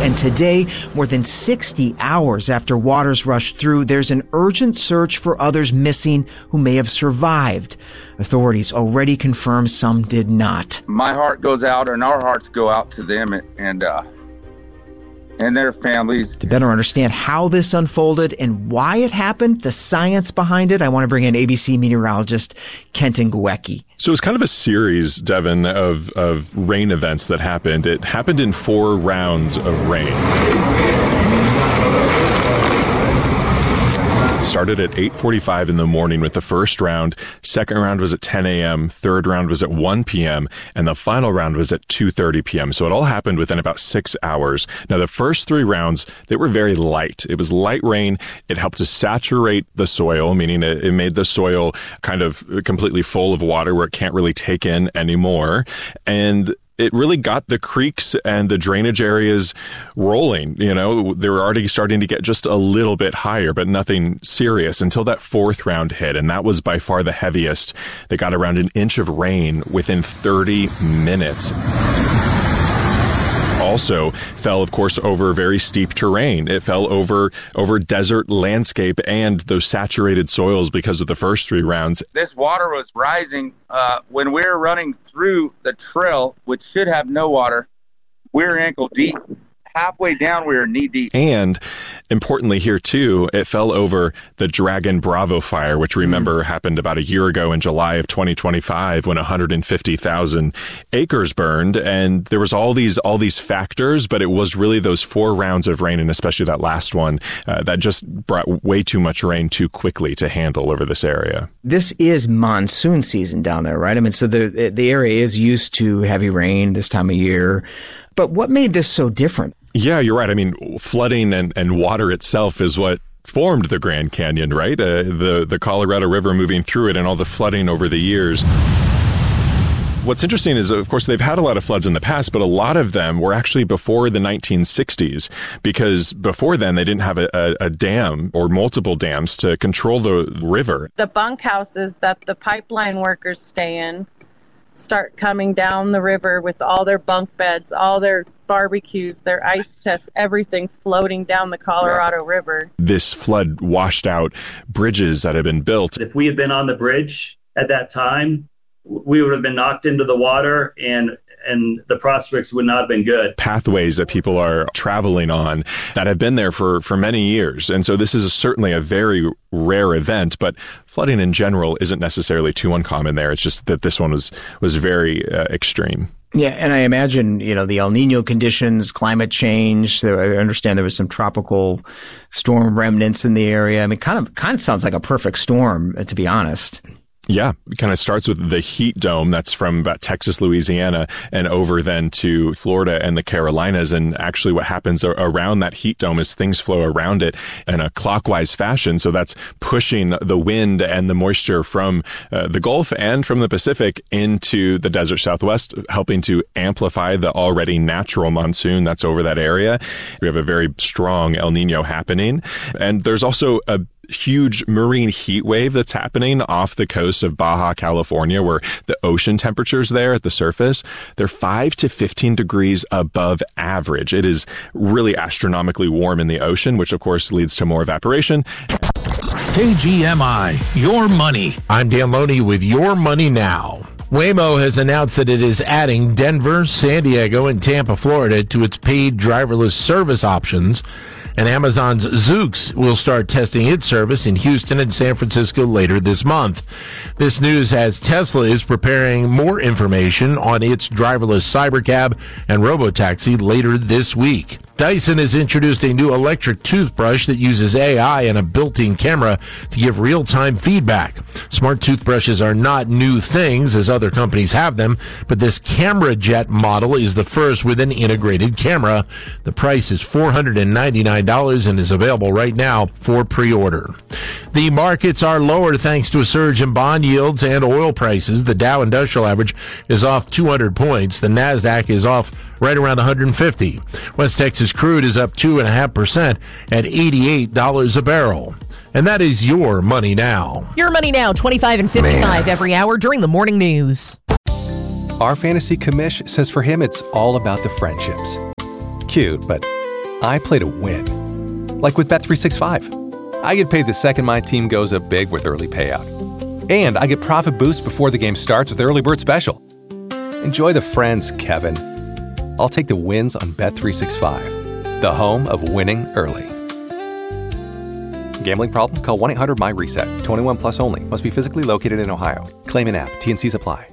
And today, more than 60 hours after waters rushed through, there's an urgent search for others missing who may have survived. Authorities already confirmed some did not. My heart goes out, and our hearts go out to them and their families. To better understand how this unfolded and why it happened, the science behind it, I want to bring in ABC meteorologist Kenton Guecki. So it's kind of a series, Devin, of rain events that happened. It happened in 4 rounds of rain. Started at 8:45 in the morning with the first round. Second round was at 10 a.m. Third round was at 1 p.m. And the final round was at 2:30 p.m. So it all happened within about 6 hours. Now, the first 3 rounds, they were very light. It was light rain. It helped to saturate the soil, meaning it made the soil kind of completely full of water where it can't really take in anymore. And it really got the creeks and the drainage areas rolling. You know, they were already starting to get just a little bit higher, but nothing serious until that 4th round hit. And that was by far the heaviest. They got around an inch of rain within 30 minutes. Also fell, of course, over very steep terrain. It fell over desert landscape and those saturated soils because of the first 3 rounds. This water was rising when we were running through the trail, which should have no water. We were ankle deep. Halfway down, we were knee deep. And importantly here, too, it fell over the Dragon Bravo fire, which remember happened about a year ago in July of 2025 when 150,000 acres burned. And there was all these factors, but it was really those 4 rounds of rain, and especially that last one, that just brought way too much rain too quickly to handle over this area. This is monsoon season down there, right? I mean, so the area is used to heavy rain this time of year. But what made this so different? Yeah, you're right. I mean, flooding and water itself is what formed the Grand Canyon, right? The Colorado River moving through it and all the flooding over the years. What's interesting is, of course, they've had a lot of floods in the past, but a lot of them were actually before the 1960s, because before then they didn't have a dam or multiple dams to control the river. The bunkhouses that the pipeline workers stay in start coming down the river with all their bunk beds, all their barbecues, their ice chests, everything floating down the Colorado River. This flood washed out bridges that had been built. If we had been on the bridge at that time, we would have been knocked into the water and the prospects would not have been good. Pathways that people are traveling on that have been there for many years. And so this is certainly a very rare event, but flooding in general isn't necessarily too uncommon there. It's just that this one was very extreme. Yeah, and I imagine, the El Nino conditions, climate change. So I understand there was some tropical storm remnants in the area. I mean, kind of sounds like a perfect storm, to be honest. Yeah, it kind of starts with the heat dome that's from about Texas, Louisiana, and over then to Florida and the Carolinas. And actually what happens around that heat dome is things flow around it in a clockwise fashion. So that's pushing the wind and the moisture from the Gulf and from the Pacific into the desert Southwest, helping to amplify the already natural monsoon that's over that area. We have a very strong El Nino happening. And there's also a huge marine heat wave that's happening off the coast of Baja California, where the ocean temperatures there at the surface, they're 5 to 15 degrees above average. It is really astronomically warm in the ocean, which of course leads to more evaporation. KGMI, your money. I'm Dan Loney with Your Money Now. Waymo has announced that it is adding Denver, San Diego, and Tampa, Florida to its paid driverless service options. And Amazon's Zoox will start testing its service in Houston and San Francisco later this month. This news as Tesla is preparing more information on its driverless Cybercab and Robotaxi later this week. Dyson has introduced a new electric toothbrush that uses AI and a built-in camera to give real-time feedback. Smart toothbrushes are not new things, as other companies have them, but this Camera Jet model is the first with an integrated camera. The price is $499 and is available right now for pre-order. The markets are lower thanks to a surge in bond yields and oil prices. The Dow Industrial Average is off 200 points. The NASDAQ is off right around 150. West Texas crude is up 2.5% at $88 a barrel. And that is Your Money Now. Your Money Now, 25 and 55 every hour during the morning news. Our fantasy commish says for him it's all about the friendships. Cute, but I play to win. Like with Bet365. I get paid the second my team goes up big with early payout. And I get profit boost before the game starts with Early Bird Special. Enjoy the friends, Kevin. I'll take the wins on Bet365, the home of winning early. Gambling problem? Call 1-800-MY-RESET. 21 plus only. Must be physically located in Ohio. Claim in app. T&Cs apply.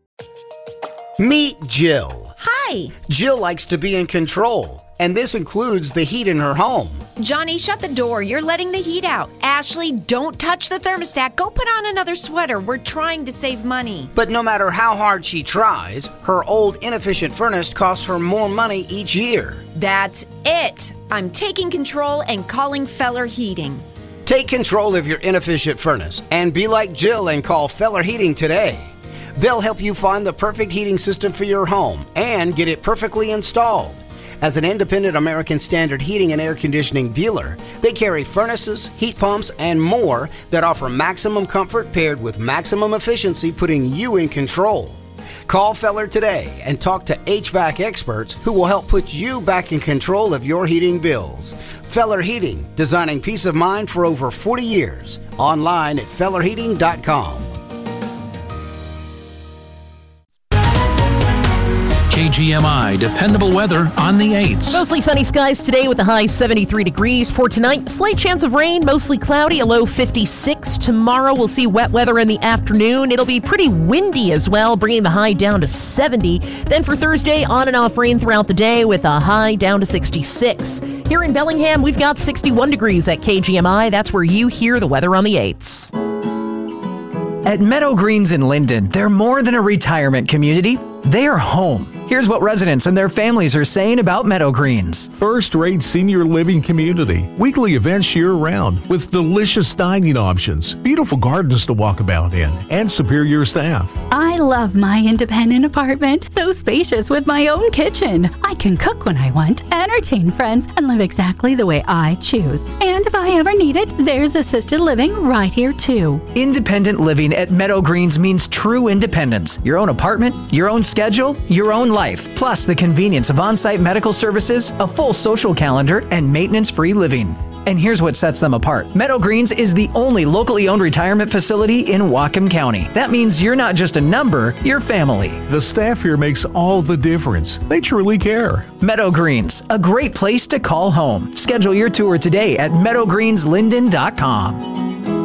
Meet Jill. Hi. Jill likes to be in control, and this includes the heat in her home. Johnny, shut the door. You're letting the heat out. Ashley, don't touch the thermostat. Go put on another sweater. We're trying to save money. But no matter how hard she tries, her old inefficient furnace costs her more money each year. That's it. I'm taking control and calling Feller Heating. Take control of your inefficient furnace and be like Jill and call Feller Heating today. They'll help you find the perfect heating system for your home and get it perfectly installed. As an independent American Standard heating and air conditioning dealer, they carry furnaces, heat pumps, and more that offer maximum comfort paired with maximum efficiency, putting you in control. Call Feller today and talk to HVAC experts who will help put you back in control of your heating bills. Feller Heating, designing peace of mind for over 40 years. Online at fellerheating.com. KGMI, dependable weather on the 8s. Mostly sunny skies today with a high 73 degrees. For tonight, slight chance of rain, mostly cloudy, a low 56. Tomorrow, we'll see wet weather in the afternoon. It'll be pretty windy as well, bringing the high down to 70. Then for Thursday, on and off rain throughout the day with a high down to 66. Here in Bellingham, we've got 61 degrees at KGMI. That's where you hear the weather on the 8s. At Meadow Greens in Linden, they're more than a retirement community. They are home. Here's what residents and their families are saying about Meadow Greens. First-rate senior living community. Weekly events year-round with delicious dining options, beautiful gardens to walk about in, and superior staff. I love my independent apartment. So spacious with my own kitchen. I can cook when I want, entertain friends, and live exactly the way I choose. And if I ever need it, there's assisted living right here too. Independent living at Meadow Greens means true independence. Your own apartment, your own schedule, your own life, plus the convenience of on-site medical services, a full social calendar, and maintenance-free living. And here's what sets them apart. Meadow Greens is the only locally owned retirement facility in Whatcom County. That means you're not just a number, you're family. The staff here makes all the difference. They truly care. Meadow Greens, a great place to call home. Schedule your tour today at meadowgreenslinden.com.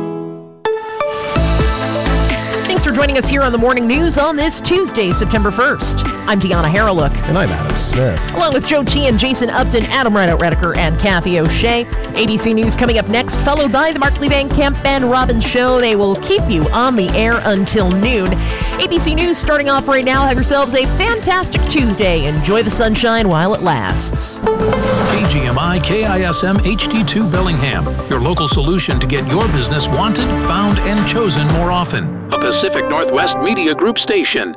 Thanks for joining us here on the Morning News on this Tuesday, September 1st. I'm Deanna Harreluk. And I'm Adam Smith. Along with Joe Chi and Jason Upton, Adam Redeker, and Kathy O'Shea. ABC News coming up next, followed by the Markley Van Camp and Robbins Show. They will keep you on the air until noon. ABC News starting off right now. Have yourselves a fantastic Tuesday. Enjoy the sunshine while it lasts. KGMI KISM HD2 Bellingham, your local solution to get your business wanted, found, and chosen more often. A Pacific Northwest Media Group station.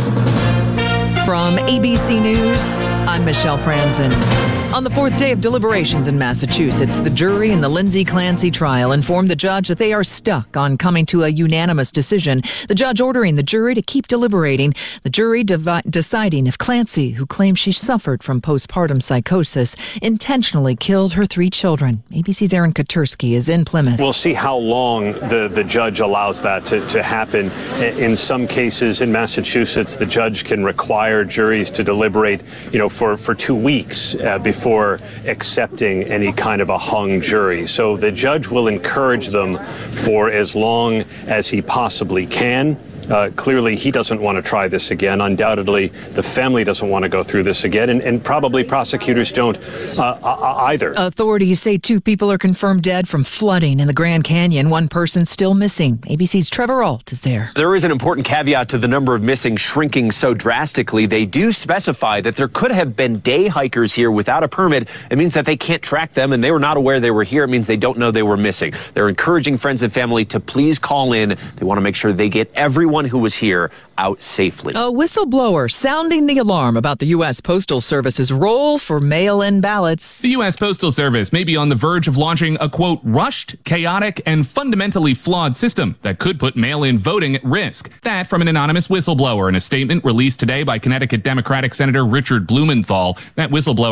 From ABC News, I'm Michelle Franzen. On the fourth day of deliberations in Massachusetts, the jury in the Lindsay Clancy trial informed the judge that they are stuck on coming to a unanimous decision. The judge ordering the jury to keep deliberating. The jury deciding if Clancy, who claims she suffered from postpartum psychosis, intentionally killed her 3 children. ABC's Aaron Katursky is in Plymouth. We'll see how long the judge allows that to happen. In some cases in Massachusetts, the judge can require juries to deliberate, for 2 weeks before accepting any kind of a hung jury. So the judge will encourage them for as long as he possibly can. Clearly, he doesn't want to try this again. Undoubtedly, the family doesn't want to go through this again, and probably prosecutors don't either. Authorities say 2 people are confirmed dead from flooding in the Grand Canyon. 1 person still missing. ABC's Trevor Ault is there. There is an important caveat to the number of missing shrinking so drastically. They do specify that there could have been day hikers here without a permit. It means that they can't track them, and they were not aware they were here. It means they don't know they were missing. They're encouraging friends and family to please call in. They want to make sure they get everyone who was here out safely. A whistleblower sounding the alarm about the U.S. Postal Service's role for mail-in ballots. The U.S. Postal Service may be on the verge of launching a, quote, rushed, chaotic, and fundamentally flawed system that could put mail-in voting at risk. That from an anonymous whistleblower in a statement released today by Connecticut Democratic Senator Richard Blumenthal. That whistleblower